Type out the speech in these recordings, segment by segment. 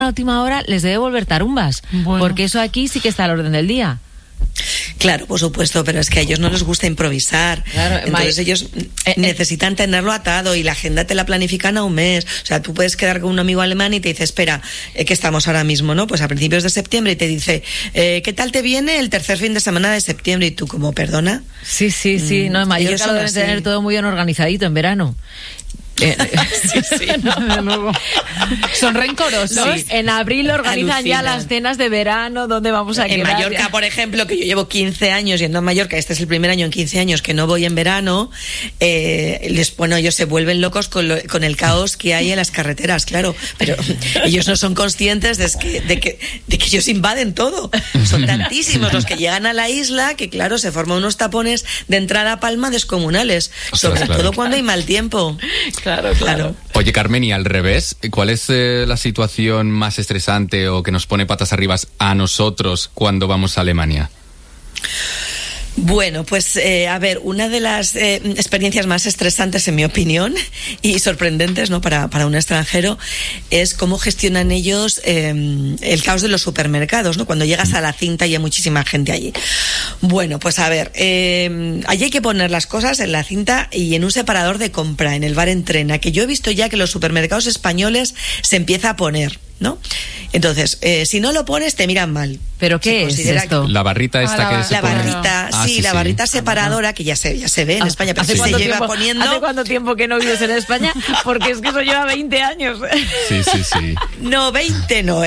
a última hora les debe volver tarumbas, porque eso aquí sí que está al orden del día. Claro, por supuesto, pero es que a ellos no les gusta improvisar. Claro, entonces ellos necesitan tenerlo atado y la agenda te la planifican a un mes. O sea, tú puedes quedar con un amigo alemán y te dice, espera, que estamos ahora mismo, ¿no? Pues a principios de septiembre, y te dice, ¿qué tal te viene el tercer fin de semana de septiembre? Y tú, como, ¿perdona? Sí, no, en Mallorca lo deben tener todo muy bien organizadito en verano. Sí. No, son rencorosos. Sí. En abril organizan ya las cenas de verano donde vamos a quedar. En Mallorca, por ejemplo, que yo llevo 15 años yendo a Mallorca, este es el primer año en 15 años que no voy en verano, ellos se vuelven locos con el caos que hay en las carreteras, claro, pero ellos no son conscientes de que ellos invaden todo. Son tantísimos los que llegan a la isla que, claro, se forman unos tapones de entrada a Palma descomunales, sobre todo cuando hay mal tiempo. Claro. Oye, Carmen, y al revés, ¿cuál es la situación más estresante o que nos pone patas arriba a nosotros cuando vamos a Alemania? Bueno, pues a ver, una de las experiencias más estresantes, en mi opinión, y sorprendentes, ¿no?, para un extranjero, es cómo gestionan ellos el caos de los supermercados, ¿no? Cuando llegas a la cinta y hay muchísima gente allí. Bueno, pues a ver, allí hay que poner las cosas en la cinta y en un separador de compra, en el bar Entrena, que yo he visto ya que los supermercados españoles se empieza a poner, ¿no? Entonces, si no lo pones, te miran mal. ¿Pero qué es esto? La barrita esta que se pone... barrita, la barrita separadora, que ya se ve en España, pero se lleva poniendo... ¿Hace cuánto tiempo que no vives en España? Porque es que eso lleva 20 años. Sí. No, 20 no,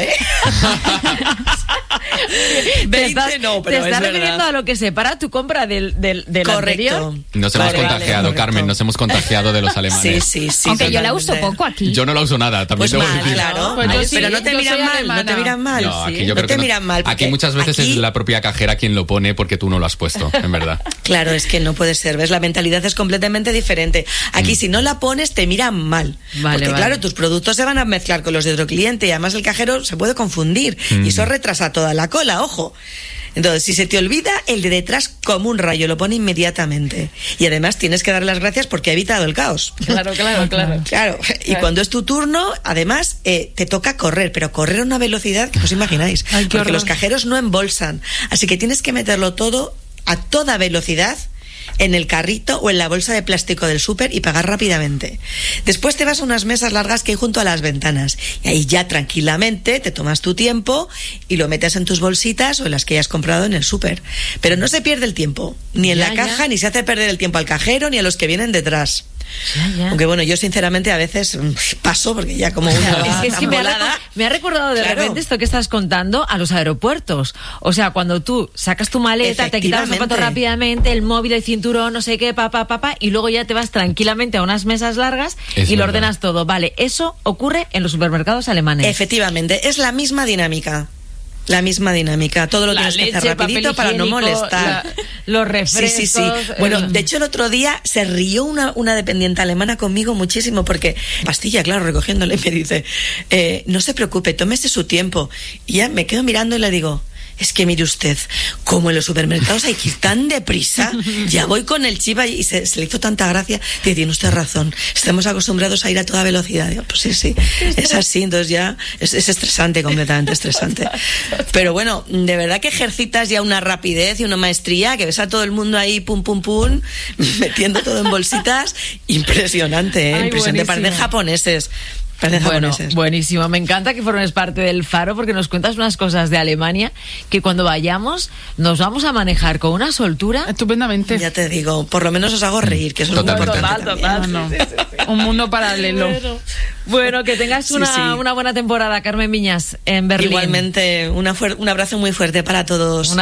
20 no, pero te estás refiriendo a lo que separa tu compra del anterior. Nos hemos contagiado, correcto. Carmen, nos hemos contagiado de los alemanes. Sí. Aunque yo la uso poco aquí. Yo no la uso nada, también pues te voy a decir. Claro, pero no te miran mal, No, aquí yo creo que miran mal. Aquí muchas veces es la propia cajera quien lo pone porque tú no lo has puesto, en verdad. Claro, es que no puede ser, ¿ves? La mentalidad es completamente diferente. Aquí si no la pones te miran mal. Porque claro, tus productos se van a mezclar con los de otro cliente y además el cajero se puede confundir y eso retrasa toda la cola, ojo. Entonces, si se te olvida, el de detrás, como un rayo, lo pone inmediatamente. Y además tienes que darle las gracias porque ha evitado el caos. Claro. Y cuando es tu turno, además, te toca correr, pero correr a una velocidad que no os imagináis. Porque los cajeros no embolsan. Así que tienes que meterlo todo a toda velocidad en el carrito o en la bolsa de plástico del súper y pagar rápidamente. Después te vas a unas mesas largas que hay junto a las ventanas y ahí ya tranquilamente te tomas tu tiempo y lo metes en tus bolsitas o en las que hayas comprado en el súper. Pero no se pierde el tiempo, ni en la caja, ni se hace perder el tiempo al cajero ni a los que vienen detrás. Aunque bueno, yo sinceramente a veces paso porque ya como una es que me ha recordado de repente esto que estás contando a los aeropuertos. O sea, cuando tú sacas tu maleta, te quitas los zapatos rápidamente, el móvil, el cinturón, no sé qué, y luego ya te vas tranquilamente a unas mesas largas y lo ordenas todo. Vale, eso ocurre en los supermercados alemanes. Efectivamente, es la misma dinámica. Todo lo tienes que hacer rapidito para no molestar. Los refrescos. Sí. Bueno, de hecho el otro día se rió una dependiente alemana conmigo muchísimo porque pastilla, claro, recogiéndole, me dice, no se preocupe, tómese su tiempo. Y ya me quedo mirando y le digo, es que mire usted, como en los supermercados hay que ir tan deprisa, ya voy con el chiva y se le hizo tanta gracia, que tiene usted razón, estamos acostumbrados a ir a toda velocidad. Digo, pues sí, es así, entonces ya es estresante, completamente estresante. Pero bueno, de verdad que ejercitas ya una rapidez y una maestría, que ves a todo el mundo ahí pum, metiendo todo en bolsitas, impresionante, impresionante, parecen japoneses. Bueno, buenísimo. Me encanta que formes parte del Faro porque nos cuentas unas cosas de Alemania que cuando vayamos nos vamos a manejar con una soltura. Estupendamente. Ya te digo, por lo menos os hago reír, que eso es muy importante. Total. Un mundo paralelo. Bueno, que tengas una buena temporada, Carmen Viñas, en Berlín. Igualmente, un abrazo muy fuerte para todos.